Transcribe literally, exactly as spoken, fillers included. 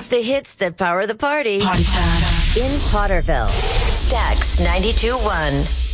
The hits that power the party. Party time. In Potterville. Stax ninety-two point one.